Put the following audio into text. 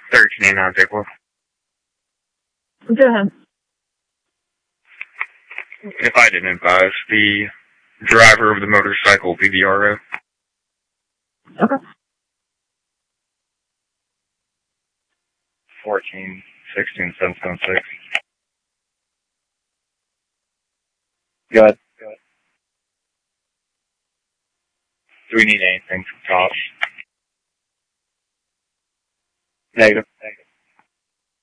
1389, take one. Go ahead. If I didn't advise, the driver of the motorcycle will be the RO. Okay. 14-16-776. Go ahead. Do we need anything from Tops? Negative.